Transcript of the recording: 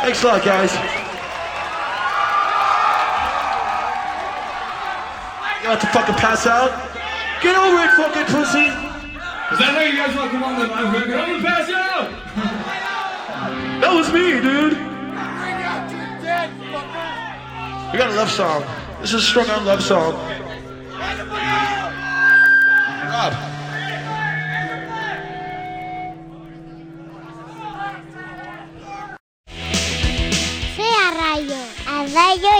Thanks a lot, guys. You about to fucking pass out? Get over it, fucking pussy! Is that how you guys want to come on the line? We're gonna pass out! That was me, dude! We got a love song. This is a strung out love song. God. Sea Rayo, a Rayo